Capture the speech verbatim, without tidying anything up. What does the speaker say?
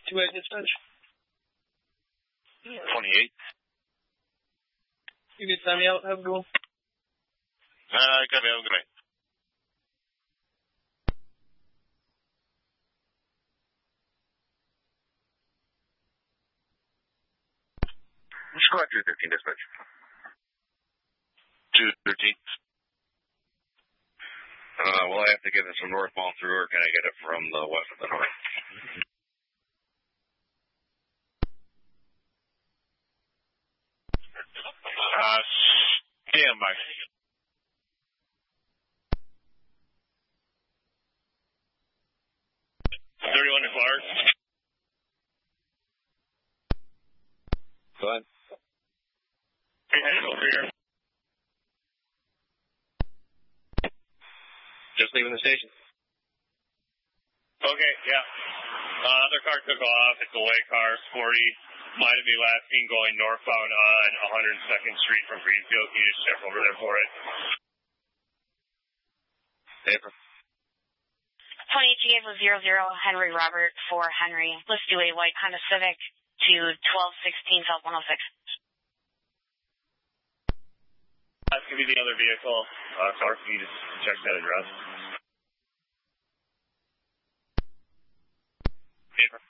two eight dispatch. twenty-eight. You can send me out. Have a good one. Uh, copy. Have a good night. Squad two thirteen dispatch. two thirteen. Uh, will I have to get this from northbound through, or can I get it from the west of the north? Uh, stand by. thirty-one to Clark. Go ahead. Hey, headed over here. Just leaving the station. Okay, yeah. Uh, other car took off. It's a white car, sporty. Might have been last seen going northbound on one hundred second Street from Greenfield. Can you just check over there for it? Paper. twenty-eight G was zero zero Henry Robert for Henry. Let's do a white Honda Civic to twelve sixteen South one oh six. That could be the other vehicle. Uh, Clark, can you just check that address? Paper.